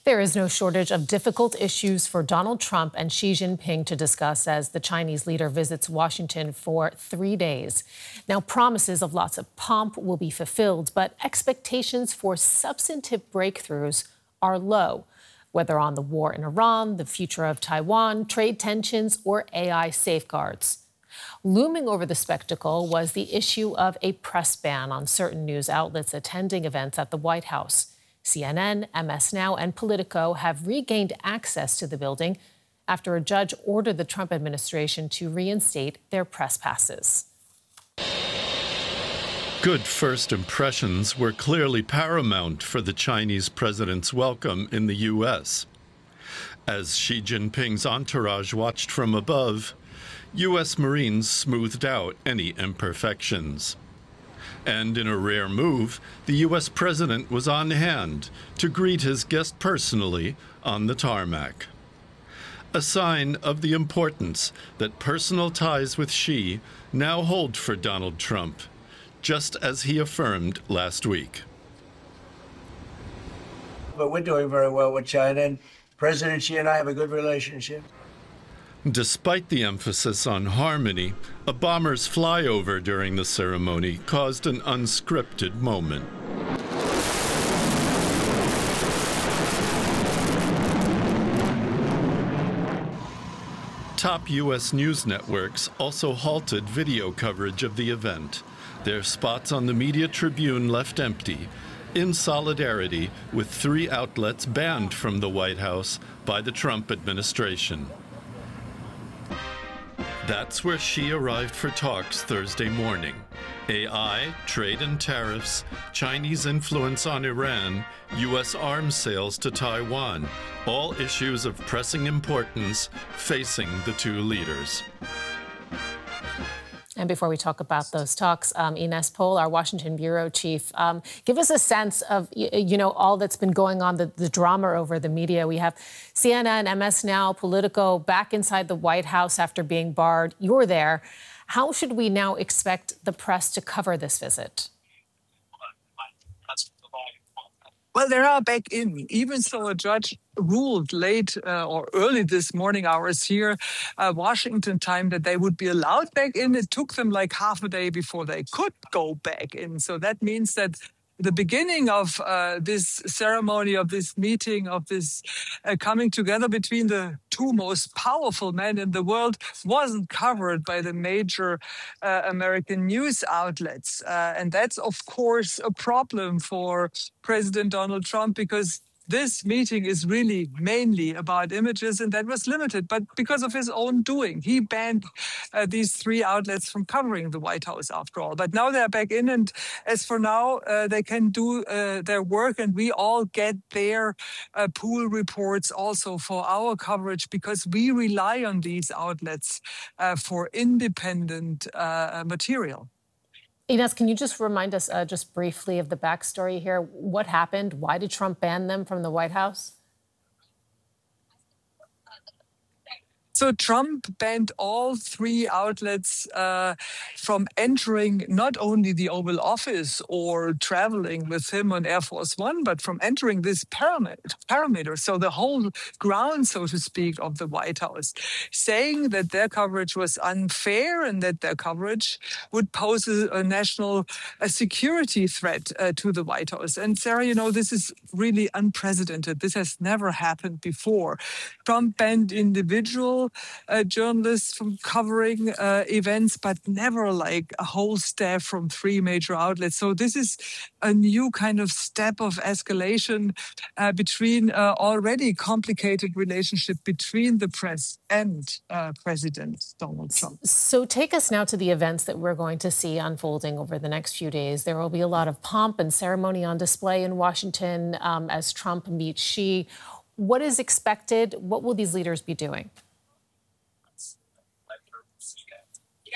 There is no shortage of difficult issues for Donald Trump and Xi Jinping to discuss as the Chinese leader visits Washington for 3 days. Now, promises of lots of pomp will be fulfilled, but expectations for substantive breakthroughs are low, whether on the war in Iran, the future of Taiwan, trade tensions, or AI safeguards. Looming over the spectacle was the issue of a press ban on certain news outlets attending events at the White House. CNN, MS Now, and Politico have regained access to the building after a judge ordered the Trump administration to reinstate their press passes. Good first impressions were clearly paramount for the Chinese president's welcome in the U.S. As Xi Jinping's entourage watched from above, U.S. Marines smoothed out any imperfections. And in a rare move, the U.S. president was on hand to greet his guest personally on the tarmac. A sign of the importance that personal ties with Xi now hold for Donald Trump, just as he affirmed last week. But we're doing very well with China, and President Xi and I have a good relationship. Despite the emphasis on harmony, a bomber's flyover during the ceremony caused an unscripted moment. Top U.S. news networks also halted video coverage of the event. Their spots on the media tribune left empty, in solidarity with 3 outlets banned from the White House by the Trump administration. That's where Xi arrived for talks Thursday morning. AI, trade and tariffs, Chinese influence on Iran, U.S. arms sales to Taiwan, all issues of pressing importance facing the 2 leaders. And before we talk about those talks, Ines Pohl, our Washington bureau chief, give us a sense of, all that's been going on, the drama over the media. We have CNN, MS Now, Politico back inside the White House after being barred. You're there. How should we now expect the press to cover this visit? Well, they are back in, even so a judge ruled late or early this morning hours here, Washington time, that they would be allowed back in. It took them like half a day before they could go back in. So that means that the beginning of this ceremony, of this meeting, of this coming together between the 2 most powerful men in the world wasn't covered by the major American news outlets. And that's, of course, a problem for President Donald Trump, because this meeting is really mainly about images, and that was limited. But because of his own doing, he banned these 3 outlets from covering the White House, after all. But now they're back in, and as for now, they can do their work, and we all get their pool reports also for our coverage, because we rely on these outlets for independent material. Ines, can you just remind us just briefly of the backstory here? What happened? Why did Trump ban them from the White House? So Trump banned all 3 outlets from entering not only the Oval Office or traveling with him on Air Force One, but from entering this perimeter, so the whole ground, so to speak, of the White House, saying that their coverage was unfair and that their coverage would pose a national security threat to the White House. And Sarah, this is really unprecedented. This has never happened before. Trump banned individual journalists from covering events, but never like a whole staff from 3 major outlets. So this is a new kind of step of escalation between already complicated relationship between the press and President Donald Trump. So take us now to the events that we're going to see unfolding over the next few days. There will be a lot of pomp and ceremony on display in Washington as Trump meets Xi. What is expected? What will these leaders be doing?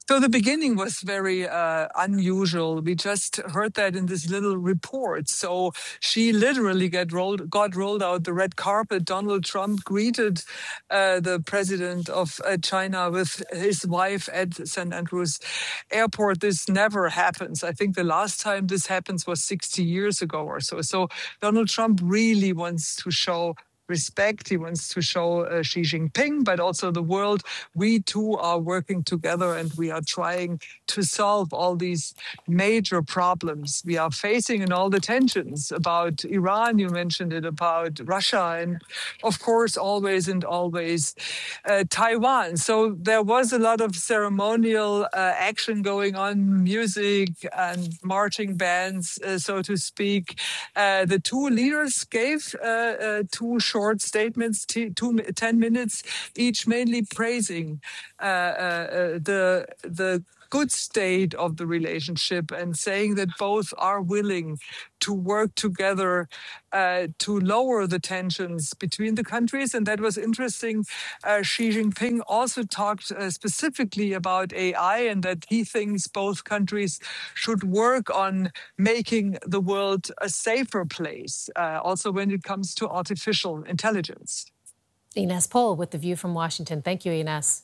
So the beginning was very unusual. We just heard that in this little report. So she literally got rolled out the red carpet. Donald Trump greeted the president of China with his wife at St. Andrews Airport. This never happens. I think the last time this happens was 60 years ago or so. So Donald Trump really wants to show respect. He wants to show Xi Jinping, but also the world. We too are working together and we are trying to solve all these major problems we are facing and all the tensions about Iran, you mentioned it, about Russia, and of course, always Taiwan. So there was a lot of ceremonial action going on, music and marching bands, so to speak. The two leaders gave two short statements, 10 minutes each, mainly praising the good state of the relationship and saying that both are willing to work together to lower the tensions between the countries. And that was interesting. Xi Jinping also talked specifically about AI and that he thinks both countries should work on making the world a safer place, also when it comes to artificial intelligence. Ines Pohl with The View from Washington. Thank you, Ines.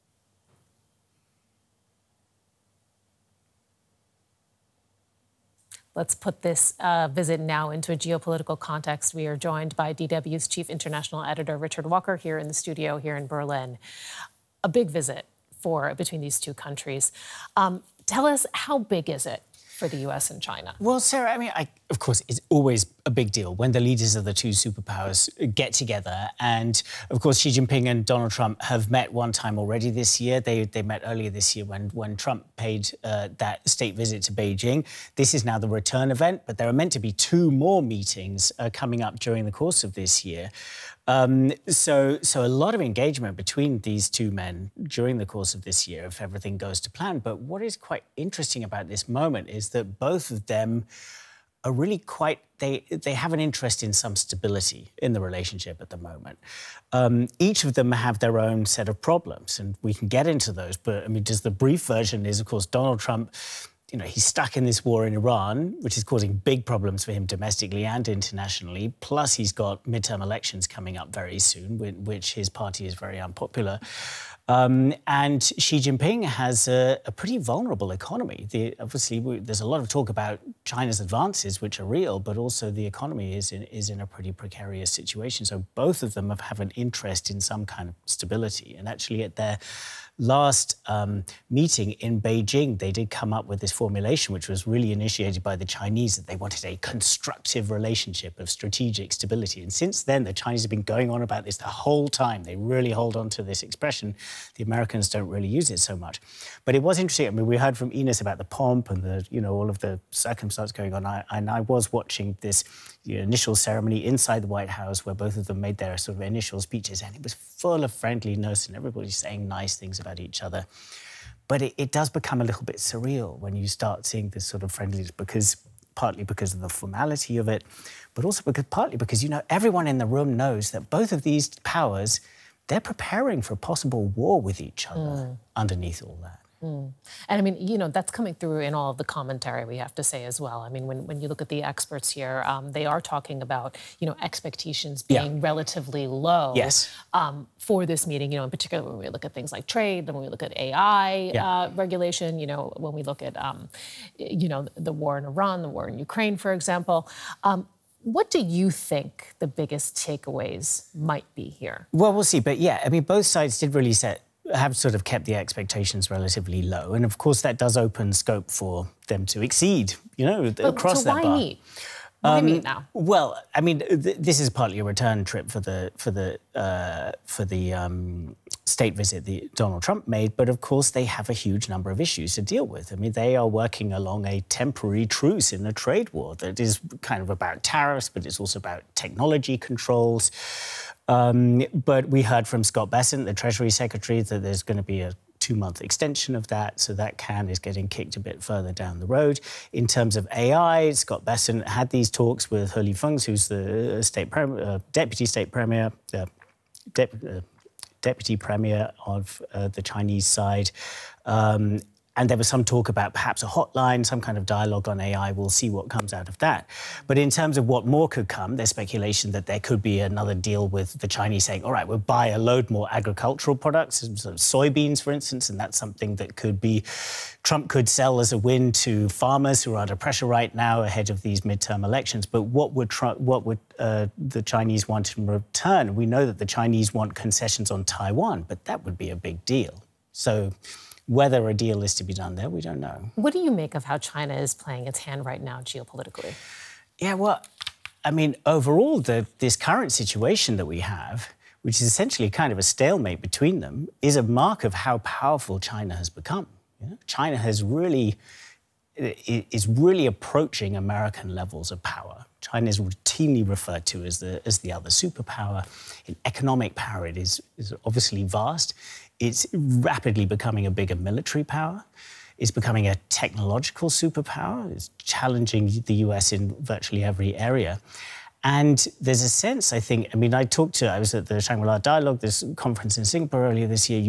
Let's put this visit now into a geopolitical context. We are joined by DW's chief international editor, Richard Walker, here in the studio here in Berlin. A big visit between these two countries. Tell us, how big is it for the US and China? Well, Sarah, I mean, of course, it's always a big deal when the leaders of the two superpowers get together. And, of course, Xi Jinping and Donald Trump have met one time already this year. They met earlier this year when Trump paid that state visit to Beijing. This is now the return event, but there are meant to be two more meetings coming up during the course of this year. So a lot of engagement between these two men during the course of this year, if everything goes to plan. But what is quite interesting about this moment is that both of them are really they have an interest in some stability in the relationship at the moment. Each of them have their own set of problems, and we can get into those. But I mean, just the brief version is, of course, Donald Trump, you know, he's stuck in this war in Iran, which is causing big problems for him domestically and internationally. Plus, he's got midterm elections coming up very soon, which his party is very unpopular. And Xi Jinping has a pretty vulnerable economy. Obviously, there's a lot of talk about China's advances, which are real, but also the economy is in a pretty precarious situation. So both of them have an interest in some kind of stability. And actually, at their last meeting in Beijing, they did come up with this formulation, which was really initiated by the Chinese, that they wanted a constructive relationship of strategic stability. And since then, the Chinese have been going on about this the whole time. They really hold on to this expression. The Americans don't really use it so much. But it was interesting. I mean, we heard from Ines about the pomp and all of the circumstance going on. And I was watching this initial ceremony inside the White House where both of them made their sort of initial speeches, and it was full of friendliness and everybody saying nice things about each other. But it does become a little bit surreal when you start seeing this sort of friendliness, partly because of the formality of it, but also partly because, everyone in the room knows that both of these powers, they're preparing for a possible war with each other underneath all that. And I mean, that's coming through in all of the commentary, we have to say as well. I mean, when you look at the experts here, they are talking about, expectations being relatively low for this meeting, in particular when we look at things like trade, and when we look at AI regulation, when we look at, the war in Iran, the war in Ukraine, for example. What do you think the biggest takeaways might be here? Well, we'll see. But I mean, both sides did really have sort of kept the expectations relatively low. And of course, that does open scope for them to exceed, across that bar. So why meet? Why meet now? Well, I mean, this is partly a return trip for the state visit that Donald Trump made. But of course, they have a huge number of issues to deal with. I mean, they are working along a temporary truce in a trade war that is kind of about tariffs, but it's also about technology controls. But we heard from Scott Bessent, the Treasury Secretary, that there's going to be a 2-month extension of that, so that can is getting kicked a bit further down the road. In terms of AI, Scott Bessent had these talks with He Lifeng, who's the deputy premier of the Chinese side. And there was some talk about perhaps a hotline, some kind of dialogue on AI. We'll see what comes out of that. But in terms of what more could come, there's speculation that there could be another deal with the Chinese saying, all right, we'll buy a load more agricultural products, sort of soybeans, for instance, and that's something that could be, Trump could sell as a win to farmers who are under pressure right now ahead of these midterm elections. But what would the Chinese want in return? We know that the Chinese want concessions on Taiwan, but that would be a big deal. So whether a deal is to be done there, we don't know. What do you make of how China is playing its hand right now geopolitically? Yeah, well, I mean, overall, this current situation that we have, which is essentially kind of a stalemate between them, is a mark of how powerful China has become. You know? China is really approaching American levels of power. China is routinely referred to as the other superpower. In economic power, it is obviously vast. It's rapidly becoming a bigger military power. It's becoming a technological superpower. It's challenging the US in virtually every area. And there's a sense, I think, I mean, I was at the Shangri-La Dialogue, this conference in Singapore earlier this year.